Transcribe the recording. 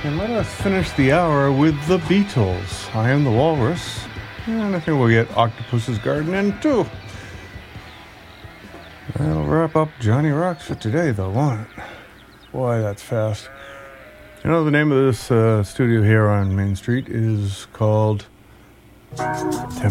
And let us finish the hour with the Beatles. I Am the Walrus. And I think we'll get Octopus's Garden in too. That'll wrap up Johnny Rocks for today, though, won't it? Boy, that's fast. You know, the name of this studio here on Main Street is called